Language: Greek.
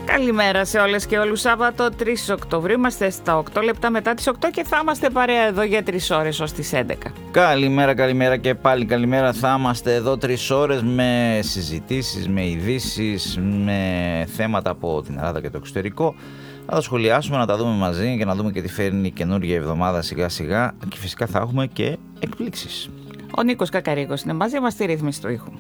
Καλημέρα σε όλες και όλους. Σάββατο 3 Οκτωβρίου, είμαστε στα 8 λεπτά μετά τις 8 και θα είμαστε παρέα εδώ για 3 ώρες ως τις 11. Καλημέρα και πάλι καλημέρα. Θα είμαστε εδώ 3 ώρες με συζητήσεις, με ειδήσεις, με θέματα από την Ελλάδα και το εξωτερικό. Θα τα σχολιάσουμε, να τα δούμε μαζί και να δούμε και τι φέρνει η καινούργια εβδομάδα σιγά σιγά. Και φυσικά θα έχουμε και εκπλήξεις. Ο Νίκος Κακαρίκος είναι μαζί μας στη ρύθμιση του ήχου.